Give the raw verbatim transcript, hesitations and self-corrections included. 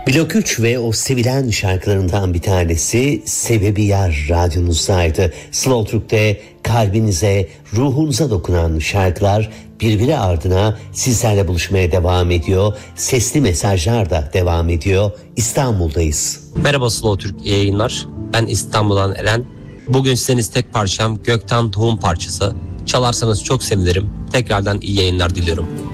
Blok üç ve o sevilen şarkılarından bir tanesi Sebebi Yar radyonuzdaydı. Slow Türk'te kalbinize, ruhunuza dokunan şarkılar birbiri ardına sizlerle buluşmaya devam ediyor. Sesli mesajlar da devam ediyor. İstanbul'dayız. Merhaba Slow Türk, iyi yayınlar. Ben İstanbul'dan Eren. Bugün sizden istek parçam Gökten Doğum parçası. Çalarsanız çok sevinirim. Tekrardan iyi yayınlar diliyorum.